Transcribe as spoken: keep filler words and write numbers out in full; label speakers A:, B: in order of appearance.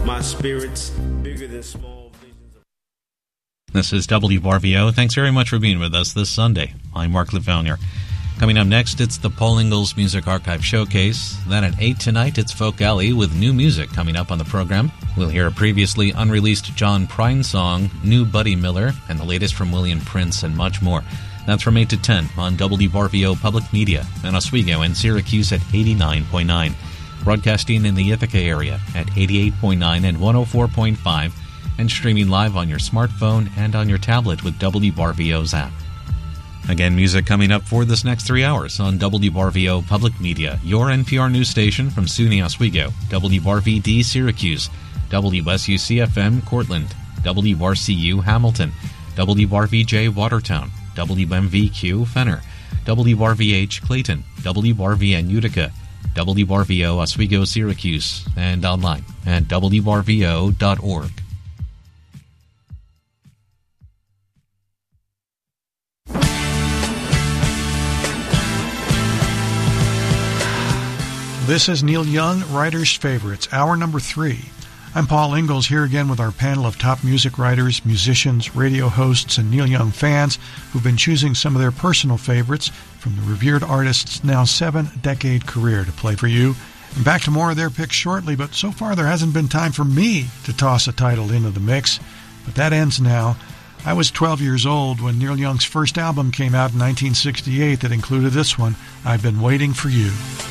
A: My spirit's bigger than small visions of...
B: This is W R V O. Thanks very much for being with us this Sunday. I'm Mark Lefevre. Coming up next, it's the Paul Ingalls Music Archive Showcase. Then at eight tonight, it's Folk Alley with new music coming up on the program. We'll hear a previously unreleased John Prine song, new Buddy Miller, and the latest from William Prince, and much more. That's from eight to ten on W R V O Public Media in Oswego and Syracuse at eighty-nine point nine. Broadcasting in the Ithaca area at eighty-eight point nine and one oh four point five, and streaming live on your smartphone and on your tablet with W R V O's app. Again, music coming up for this next three hours on W R V O Public Media, your N P R news station from SUNY Oswego, W R V D Syracuse, W S U C F M Cortland, W R C U Hamilton, W R V J Watertown, W M V Q Fenner, W R V H Clayton, W R V N Utica, W R V O Oswego Syracuse, and online at W R V O dot org.
C: This is Neil Young, Writer's Favorites, hour number three. I'm Paul Ingalls, here again with our panel of top music writers, musicians, radio hosts, and Neil Young fans who've been choosing some of their personal favorites from the revered artist's now seven-decade career to play for you. And back to more of their picks shortly, but so far there hasn't been time for me to toss a title into the mix. But that ends now. I was twelve years old when Neil Young's first album came out in nineteen sixty-eight that included this one, I've Been Waiting for You.